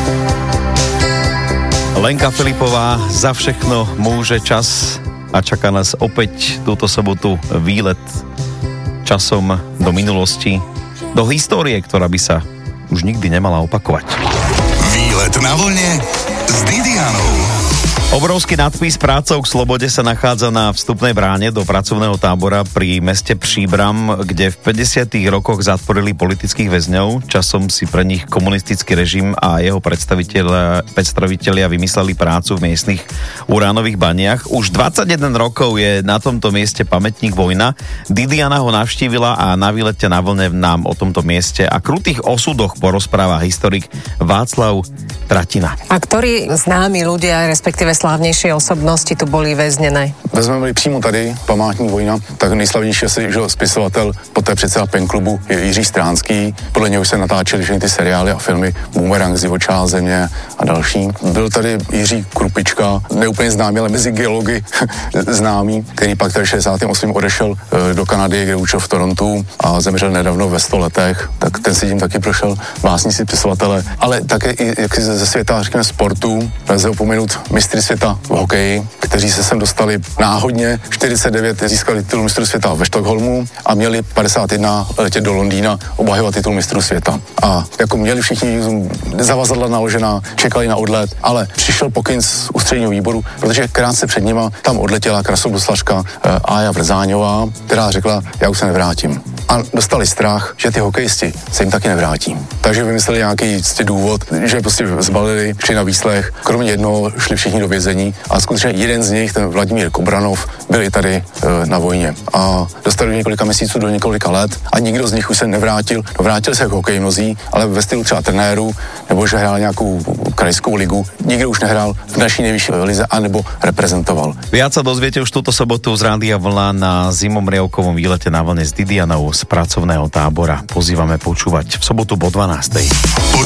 Lenka Filipová, Za všechno môže čas, a čaká nás opäť túto sobotu výlet časom do minulosti, do histórie, ktorá by sa už nikdy nemala opakovať. Výlet na vlne s Didianou. Obrovský nadpis Prácou k slobode sa nachádza na vstupnej bráne do pracovného tábora pri meste Příbram, kde v 50. rokoch zatvorili politických väzňov. Časom si pre nich komunistický režim a jeho predstavitelia vymysleli prácu v miestnych uránových baniach. Už 21 rokov je na tomto mieste pamätník Vojna. Didiana ho navštívila a na výlete na vlne nám o tomto mieste a krutých osudoch porozpráva historik Václav Tratina. A ktorí známi ľudia, respektíve slávnejšie osobnosti tu boli väznené? Vezmeme-li přímo tady památník Vojna, tak nejslavnější asi spisovatel, poté předseda PEN klubu Jiří Stránský. Podle něho se natáčely všechny ty seriály a filmy Boomerang, Divočá země a další. Byl tady Jiří Krupička, neúplně známý, ale mezi geology známý, který pak tady 68. odešel do Kanady, kde učil v Torontu a zemřel nedávno ve 100 letech. Tak ten si tím taky prošel, básníci, spisovatele, ale také i jak ze světa, řekněme, sportu. Lze opomenout mistry světa v hokeji, kteří se sem dostali náhodně. 49 získali titul mistrů světa ve Stockholmu a měli 51 letět do Londýna obhajovat titul mistrů světa. A jako měli všichni zavazadla naložená, čekali na odlet, ale přišel pokyn z ústředního výboru, protože krátce před nima tam odletěla krasobuslařka Ája Vrzáňová, která řekla, já už se nevrátím. A dostali strach, že ty hokejisti se jim taky nevrátí. Takže vymysleli nějaký důvod, že prostě zbalili, šli na výslech. Kromě jednoho šli všichni do vězení a skutečně jeden z nich, ten Vladimír Kobranov, byl i tady na vojně. A dostali do několika měsíců, do několika let a nikdo z nich už se nevrátil. No, vrátili se k hokeji mnozí, ale ve stylu třeba trenéru, nebo že hrál nějakou krajskou ligu. Nikdo už nehrál v naší nejvyšší lize anebo reprezentoval. Viac sa dozviete už túto sobotu z Rádia Vlna na zimomriavkovom výlete na vlne s Didianou z pracovného tábora. Pozývame počúvať v sobotu po 12.